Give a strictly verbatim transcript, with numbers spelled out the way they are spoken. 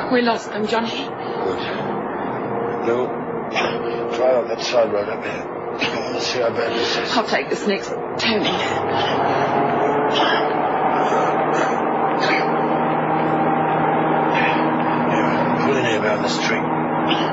We lost them, Johnny. Good. No. Try on that side road up here. I want to see how bad this is. I'll take this next turning. Yeah, pull in here around the street.